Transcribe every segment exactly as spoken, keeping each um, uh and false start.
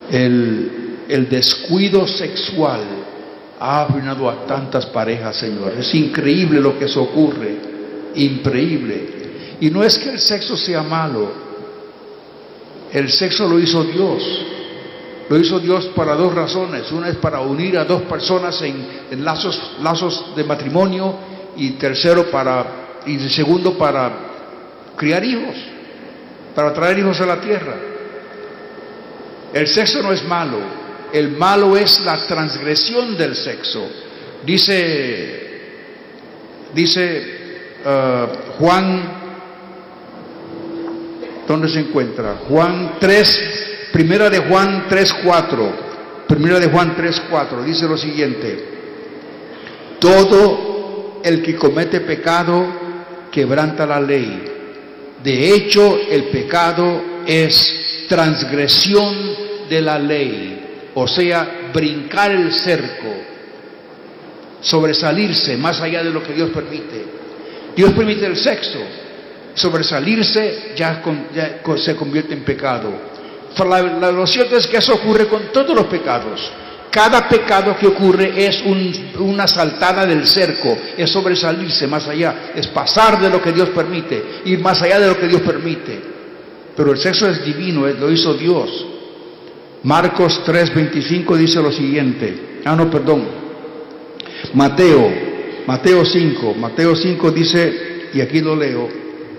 El, el descuido sexual ha arruinado a tantas parejas, Señor. Es increíble lo que eso ocurre, increíble. Y no es que el sexo sea malo, el sexo lo hizo Dios. Lo hizo Dios para dos razones. Una es para unir a dos personas en, en lazos, lazos de matrimonio, y tercero para, y segundo para criar hijos, para traer hijos a la tierra. El sexo no es malo, el malo es la transgresión del sexo. Dice, dice uh, Juan, ¿dónde se encuentra? Juan tres, primera de Juan tres cuatro, primera de Juan tres cuatro, dice lo siguiente: todo el que comete pecado quebranta la ley. De hecho, el pecado es transgresión de la ley, o sea, brincar el cerco, sobresalirse más allá de lo que Dios permite. Dios permite el sexo, sobresalirse ya, con, ya se convierte en pecado. La, la, lo cierto es que eso ocurre con todos los pecados. Cada pecado que ocurre es un, una saltada del cerco, es sobresalirse más allá, es pasar de lo que Dios permite, ir más allá de lo que Dios permite. Pero el sexo es divino, lo hizo Dios. Marcos tres veinticinco dice lo siguiente, ah no, perdón, Mateo, Mateo cinco, Mateo cinco dice, y aquí lo leo,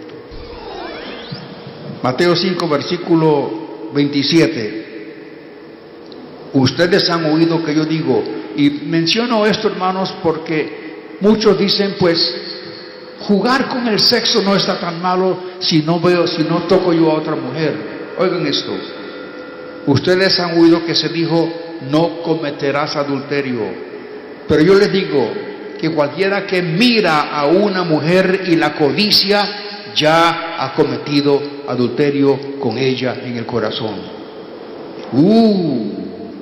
Mateo cinco versículo veintisiete. Ustedes han oído que yo digo, y menciono esto, hermanos, porque muchos dicen, pues, jugar con el sexo no está tan malo si no veo, si no toco yo a otra mujer. Oigan esto, ustedes han oído que se dijo, no cometerás adulterio, pero yo les digo que cualquiera que mira a una mujer y la codicia, ya ha cometido adulterio con ella en el corazón. Uh,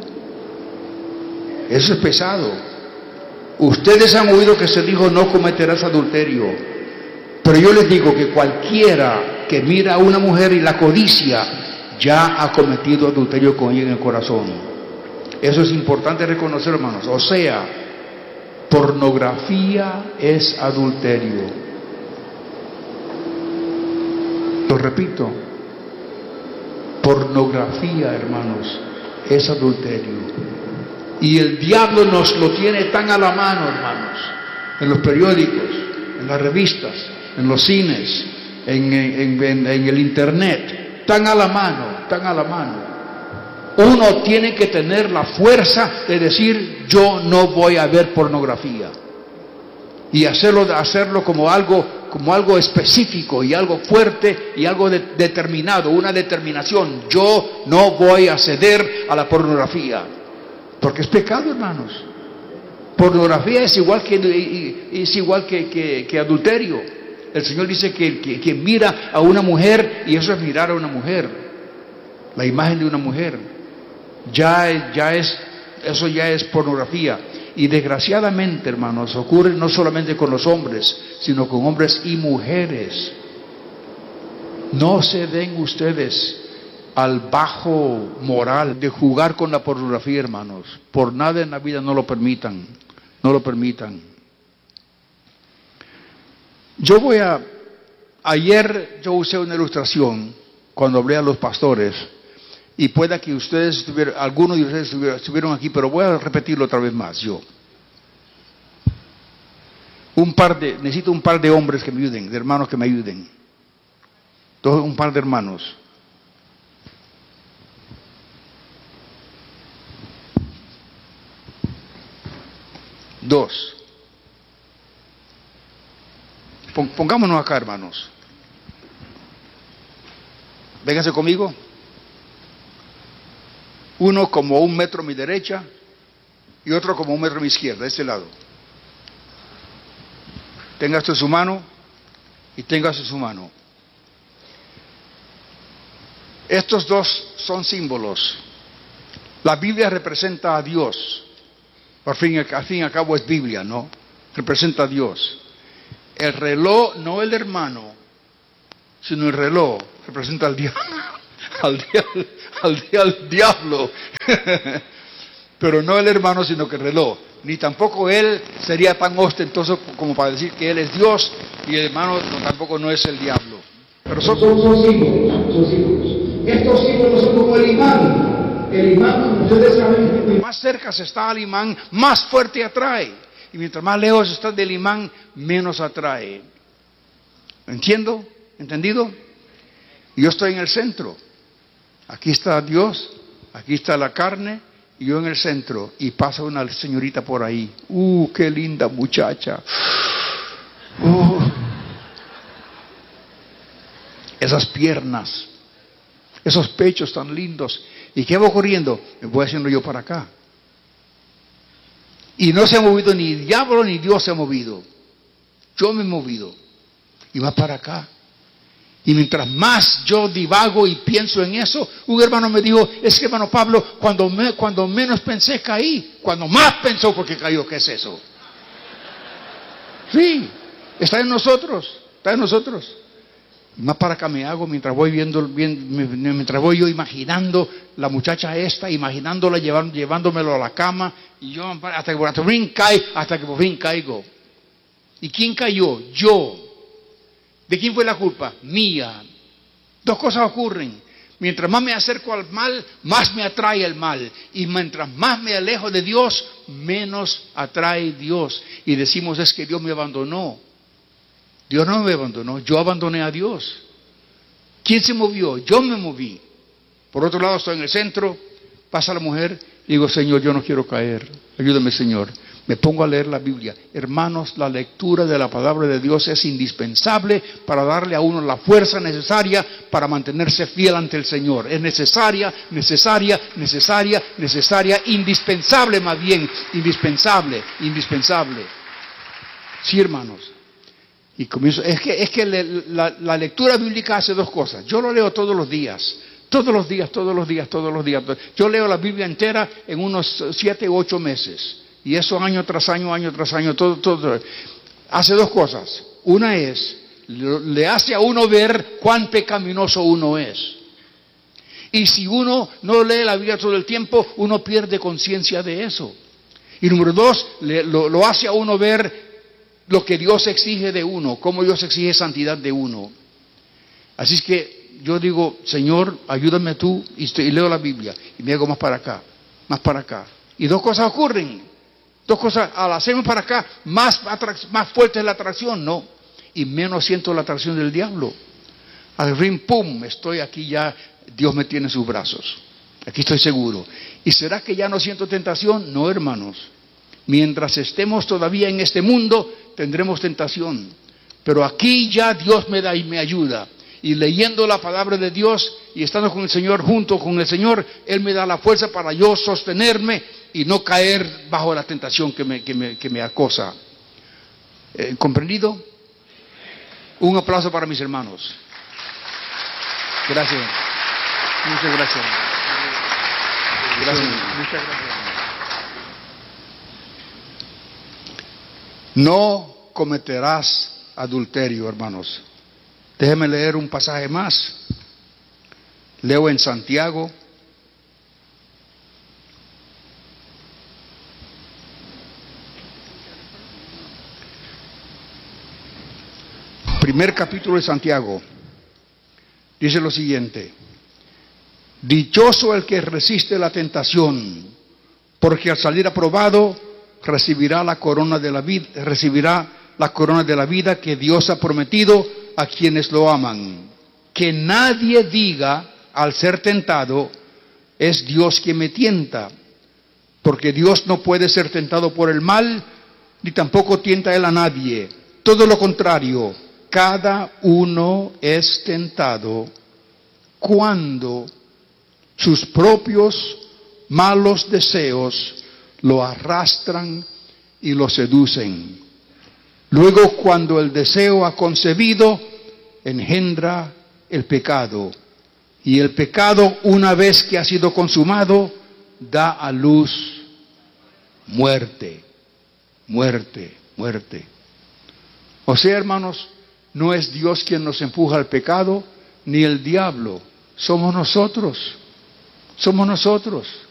eso es pesado. Ustedes han oído que se dijo, no cometerás adulterio, pero yo les digo que cualquiera que mira a una mujer y la codicia, ya ha cometido adulterio con ella en el corazón. Eso es importante reconocer, hermanos. O sea, pornografía es adulterio. Lo repito, pornografía, hermanos, es adulterio. Y el diablo nos lo tiene tan a la mano, hermanos, en los periódicos, en las revistas, en los cines, en, en, en, en el internet, tan a la mano, tan a la mano. Uno tiene que tener la fuerza de decir, yo no voy a ver pornografía, y hacerlo, hacerlo como algo, como algo específico y algo fuerte y algo de, determinado, una determinación. Yo no voy a ceder a la pornografía, porque es pecado, hermanos. Pornografía es igual que, es igual que, que, que adulterio. El Señor dice que, que, que mira a una mujer, y eso es mirar a una mujer, la imagen de una mujer, ya, ya es, eso ya es pornografía. Y desgraciadamente, hermanos, ocurre no solamente con los hombres, sino con hombres y mujeres. No se den ustedes al bajo moral de jugar con la pornografía, hermanos. Por nada en la vida no lo permitan, no lo permitan. Yo voy a, ayer yo usé una ilustración cuando hablé a los pastores, y pueda que ustedes estuvieran, algunos de ustedes estuvieron aquí, pero voy a repetirlo otra vez más yo. Un par de, necesito un par de hombres que me ayuden, de hermanos que me ayuden. Dos, un par de hermanos. Dos. Pongámonos acá, hermanos. Vénganse conmigo. Uno como un metro a mi derecha y otro como un metro a mi izquierda, de este lado. Tenga esto en su mano y tenga esto en su mano. Estos dos son símbolos. La Biblia representa a Dios. Por fin, al fin y al cabo es Biblia, ¿no? Representa a Dios. El reloj, no el hermano, sino el reloj, representa al diablo. al, diablo, al, al diablo. Pero no el hermano, sino que el reloj. Ni tampoco él sería tan ostentoso como para decir que él es Dios y el hermano no, tampoco no es el diablo. Pero son, son, son símbolos, son símbolos. Estos símbolos son como el imán. El imán, como ustedes saben, mientras más cerca se está al imán, más fuerte atrae. Y mientras más lejos está del imán, menos atrae. ¿Entiendo? ¿Entendido? Y yo estoy en el centro. Aquí está Dios, aquí está la carne, y yo en el centro. Y pasa una señorita por ahí. ¡Uh, qué linda muchacha! ¡Uh! Esas piernas, esos pechos tan lindos. ¿Y qué va ocurriendo? Me voy haciendo yo para acá. Y no se ha movido ni el diablo ni Dios se ha movido. Yo me he movido. Y va para acá. Y mientras más yo divago y pienso en eso, un hermano me dijo, es que hermano Pablo, cuando, me, cuando menos pensé caí. Cuando más pensó porque cayó, ¿qué es eso? Sí, está en nosotros, está en nosotros. Más para acá me hago mientras voy viendo, mientras voy yo imaginando la muchacha esta, imaginándola, llevando, llevándomelo a la cama, y yo hasta que por fin cae, hasta que por fin caigo. ¿Y quién cayó? Yo. ¿De quién fue la culpa? Mía. Dos cosas ocurren. Mientras más me acerco al mal, más me atrae el mal. Y mientras más me alejo de Dios, menos atrae Dios. Y decimos, es que Dios me abandonó. Dios no me abandonó, yo abandoné a Dios. ¿Quién se movió? Yo me moví. Por otro lado, estoy en el centro, pasa la mujer, y digo, Señor, yo no quiero caer, ayúdame, Señor. Me pongo a leer la Biblia. Hermanos, la lectura de la palabra de Dios es indispensable para darle a uno la fuerza necesaria para mantenerse fiel ante el Señor. Es necesaria, necesaria, necesaria, necesaria, indispensable más bien, indispensable, indispensable. Sí, hermanos. Y comienzo, es que, es que le, la, la lectura bíblica hace dos cosas. Yo lo leo todos los días, todos los días, todos los días, todos los días. Yo leo la Biblia entera en unos siete u ocho meses. Y eso año tras año, año tras año, todo, todo. Hace dos cosas. Una es, le hace a uno ver cuán pecaminoso uno es. Y si uno no lee la Biblia todo el tiempo, uno pierde conciencia de eso. Y número dos, le, lo, lo hace a uno ver lo que Dios exige de uno, cómo Dios exige santidad de uno. Así es que yo digo, Señor, ayúdame tú, y, estoy, y leo la Biblia, y me hago más para acá, más para acá. Y dos cosas ocurren, dos cosas, al hacerme para acá, más, más fuerte es la atracción, no, y menos siento la atracción del diablo. Al ring, pum, estoy aquí ya, Dios me tiene en sus brazos, aquí estoy seguro. ¿Y será que ya no siento tentación? No, hermanos. Mientras estemos todavía en este mundo, tendremos tentación. Pero aquí ya Dios me da y me ayuda. Y leyendo la palabra de Dios y estando con el Señor, junto con el Señor, Él me da la fuerza para yo sostenerme y no caer bajo la tentación que me, que me, que me acosa. ¿Eh, ¿Comprendido? Un aplauso para mis hermanos. Gracias. Muchas gracias. Gracias. Muchas gracias. No cometerás adulterio, hermanos. Déjenme leer un pasaje más. Leo en Santiago. Primer capítulo de Santiago. Dice lo siguiente. Dichoso el que resiste la tentación, porque al salir aprobado recibirá la corona de la vida, recibirá la corona de la vida que Dios ha prometido a quienes lo aman. Que nadie diga al ser tentado, es Dios quien me tienta, porque Dios no puede ser tentado por el mal, ni tampoco tienta él a nadie. Todo lo contrario, cada uno es tentado cuando sus propios malos deseos lo arrastran y lo seducen. Luego, cuando el deseo ha concebido, engendra el pecado. Y el pecado, una vez que ha sido consumado, da a luz muerte. Muerte, muerte. O sea, hermanos, no es Dios quien nos empuja al pecado, ni el diablo. somos nosotros, somos nosotros.